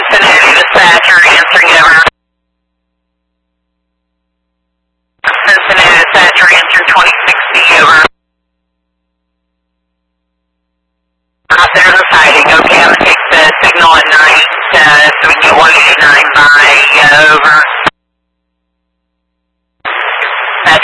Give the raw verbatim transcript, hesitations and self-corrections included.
Cincinnati dispatcher answering over. Cincinnati dispatcher answering twenty sixty over. Uh, there's a sighting. Okay, I'm going to take the signal at night, uh, so we get one eighty-nine by, uh, over.